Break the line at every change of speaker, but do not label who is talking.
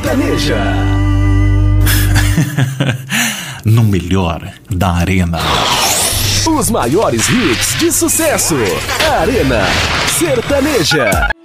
Sertaneja.
No melhor da Arena.
Os maiores hits de sucesso. Arena Sertaneja.